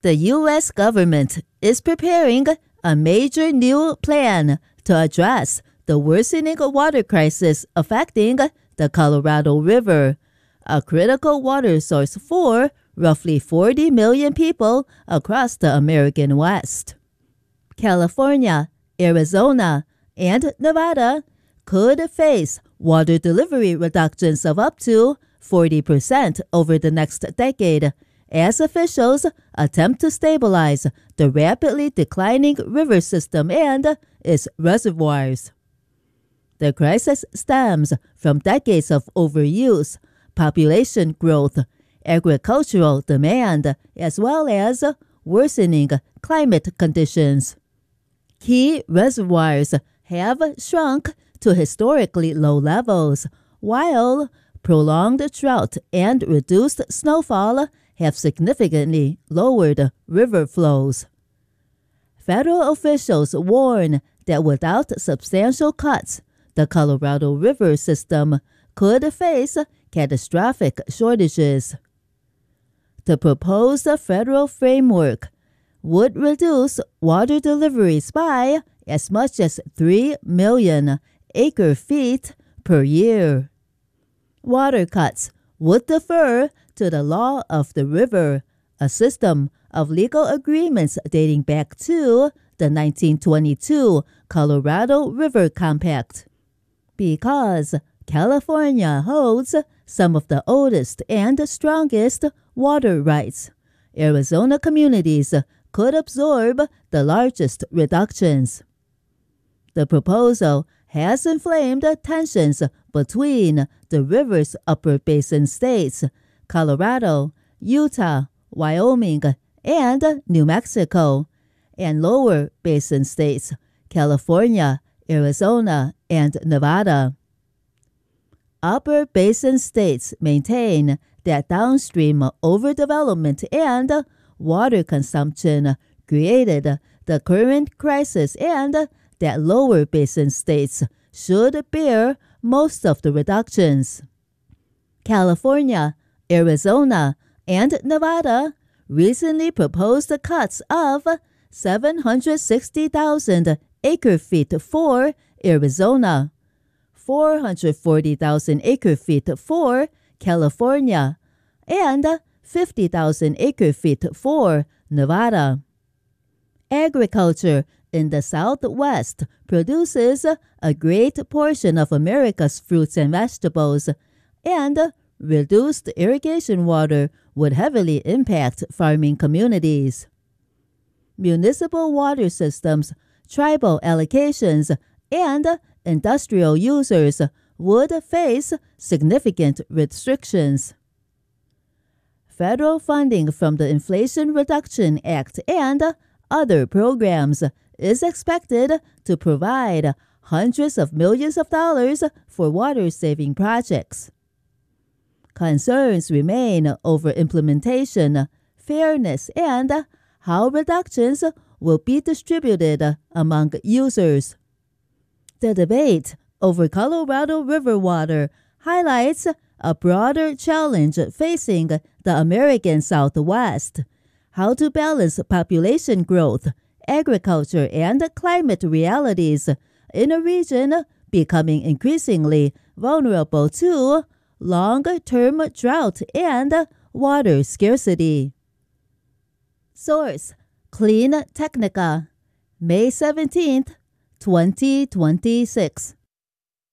The U.S. government is preparing a major new plan to address the worsening water crisis affecting the Colorado River, a critical water source for roughly 40 million people across the American West. California, Arizona, and Nevada could face water delivery reductions of up to 40% over the next decade as officials attempt to stabilize the rapidly declining river system and its reservoirs. The crisis stems from decades of overuse, population growth, agricultural demand, as well as worsening climate conditions. Key reservoirs have shrunk to historically low levels, while prolonged drought and reduced snowfall have significantly lowered river flows. Federal officials warn that without substantial cuts, the Colorado River system could face catastrophic shortages. The proposed federal framework would reduce water deliveries by as much as 3 million acre-feet per year. Water cuts would defer to the law of the river, a system of legal agreements dating back to the 1922 Colorado River Compact. Because California holds some of the oldest and strongest water rights, Arizona communities could absorb the largest reductions. The proposal has inflamed tensions between the river's upper basin states, Colorado, Utah, Wyoming, and New Mexico, and lower basin states, California, Arizona, and Nevada. Upper basin states maintain that downstream overdevelopment and water consumption created the current crisis and that lower basin states should bear most of the reductions. California, Arizona, and Nevada recently proposed cuts of 760,000 acre-feet for Arizona, 440,000 acre-feet for California, and 50,000 acre-feet for Nevada. Agriculture in the Southwest produces a great portion of America's fruits and vegetables, and reduced irrigation water would heavily impact farming communities. Municipal water systems, tribal allocations, and industrial users would face significant restrictions. Federal funding from the Inflation Reduction Act and other programs is expected to provide hundreds of millions of dollars for water-saving projects. Concerns remain over implementation, fairness, and how reductions will be distributed among users. The debate over Colorado River water highlights a broader challenge facing the American Southwest: how to balance population growth, agriculture, and climate realities in a region becoming increasingly vulnerable to long-term drought and water scarcity. Source: Clean Technica, May 17, 2026.